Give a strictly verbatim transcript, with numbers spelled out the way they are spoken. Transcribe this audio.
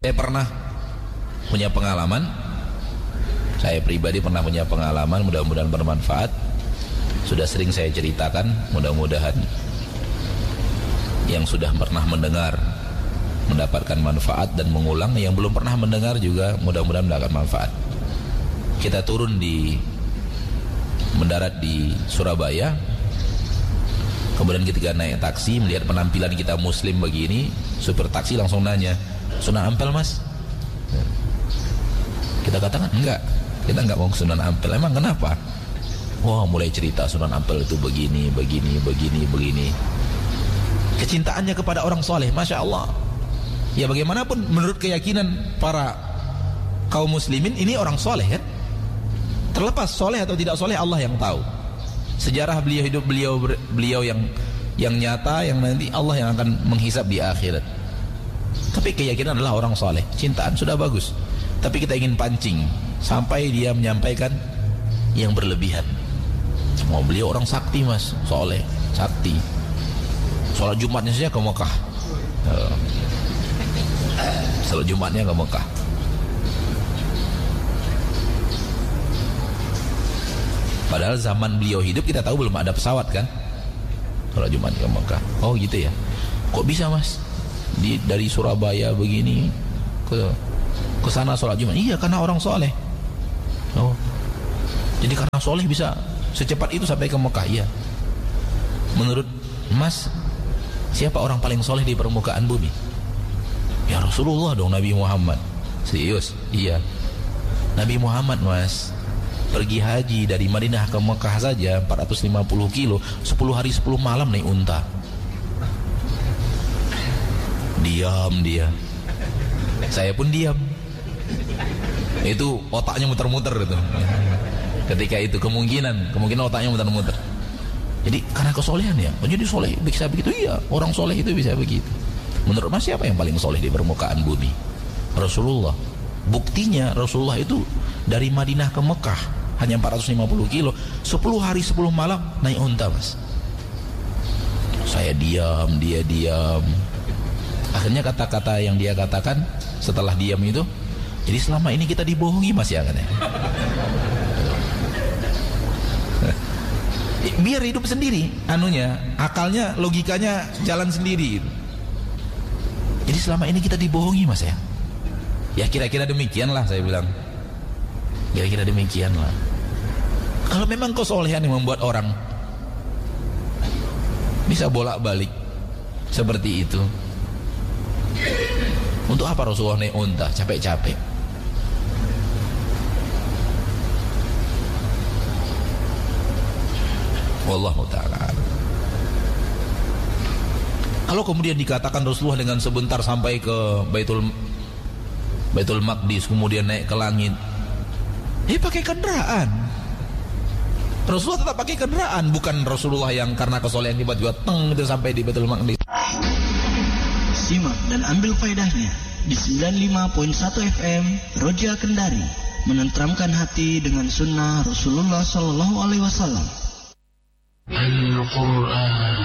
Saya pernah punya pengalaman, saya pribadi pernah punya pengalaman, mudah-mudahan bermanfaat. Sudah sering saya ceritakan, mudah-mudahan yang sudah pernah mendengar mendapatkan manfaat, dan mengulang yang belum pernah mendengar juga mudah-mudahan mendapatkan manfaat. Kita turun di mendarat di Surabaya, kemudian ketika naik taksi melihat penampilan kita muslim begini, supir taksi langsung nanya, Sunan Ampel mas? Kita katakan enggak, kita enggak mau ke Sunan Ampel. Emang kenapa? Wah, mulai cerita Sunan Ampel itu begini, begini, begini, begini. Kecintaannya kepada orang soleh, masya Allah. Ya bagaimanapun menurut keyakinan para kaum muslimin, ini orang soleh kan. Terlepas soleh atau tidak soleh, Allah yang tahu. Sejarah beliau hidup beliau beliau yang yang nyata, yang nanti Allah yang akan menghisab di akhirat. Tapi keyakinan adalah orang soleh, cintaan sudah bagus. Tapi kita ingin pancing sampai dia menyampaikan yang berlebihan. Mau beliau orang sakti mas, soleh, sakti. Sholat Jumatnya saja ke Mekah. Sholat Jumatnya ke Mekah. Padahal zaman beliau hidup kita tahu belum ada pesawat kan. Sholat Jumat ke Mekah. Oh gitu ya. Kok bisa mas? Di, dari Surabaya begini ke ke sana sholat Jumat. Iya, karena orang soleh. Oh, jadi karena soleh bisa secepat itu sampai ke Mekah. Iya. Menurut mas, siapa orang paling soleh di permukaan bumi? Ya Rasulullah dong, Nabi Muhammad. Serius? Iya, Nabi Muhammad mas pergi haji dari Madinah ke Mekah saja empat ratus lima puluh kilo, sepuluh hari sepuluh malam naik unta. Diam dia, saya pun diam. Itu otaknya muter-muter itu. Ketika itu kemungkinan, kemungkinan otaknya muter-muter. Jadi karena kesolehan ya, jadi soleh bisa begitu. Iya, orang soleh itu bisa begitu. Menurut mas siapa yang paling soleh di permukaan bumi? Rasulullah. Buktinya Rasulullah itu dari Madinah ke Mekah hanya empat ratus lima puluh kilo, sepuluh hari sepuluh malam naik unta mas. Saya diam, dia diam. Akhirnya kata-kata yang dia katakan setelah diam itu, jadi selama ini kita dibohongi mas ya katanya. Biar hidup sendiri, anunya, akalnya, logikanya jalan sendiri. Jadi selama ini kita dibohongi mas ya. Ya kira-kira demikian lah saya bilang. Kira-kira demikian lah. Kalau memang kesolehan yang membuat orang bisa bolak-balik seperti itu, untuk apa Rasulullah naik unta capek-capek? Wallahu ta'ala. Kalau kemudian dikatakan Rasulullah dengan sebentar sampai ke Baitul Baitul Maqdis, kemudian naik ke langit, dia pakai kendaraan. Rasulullah tetap pakai kendaraan, bukan Rasulullah yang karena kesolehan tiba-tiba teng itu sampai di Baitul Maqdis. Simak dan ambil faedahnya di sembilan puluh lima koma satu F M Roja Kendari, menenteramkan hati dengan sunnah Rasulullah Sallallahu Alaihi Wasallam. Al-Quran.